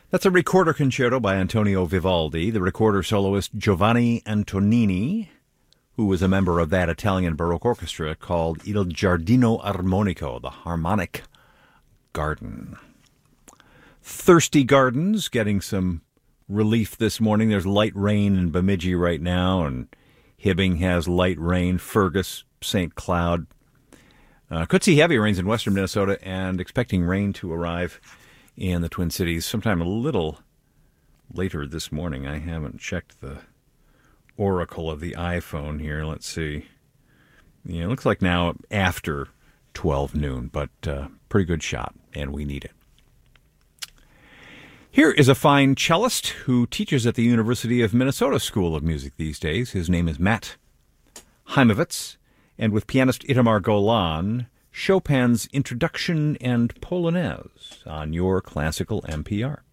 That's a recorder concerto by Antonio Vivaldi, the recorder soloist Giovanni Antonini, who was a member of that Italian Baroque orchestra called Il Giardino Armonico, the Harmonic Garden. Thirsty Gardens getting some relief this morning. There's light rain in Bemidji right now, and Hibbing has light rain. Fergus, St. Cloud. Could see heavy rains in western Minnesota, and expecting rain to arrive in the Twin Cities sometime a little later this morning. I haven't checked the oracle of the iPhone here. Let's see. Yeah, it looks like now after 12 noon, but pretty good shot, and we need it. Here is a fine cellist who teaches at the University of Minnesota School of Music these days. His name is Matt Heimovitz, and with pianist Itamar Golan, Chopin's Introduction and Polonaise on your Classical NPR.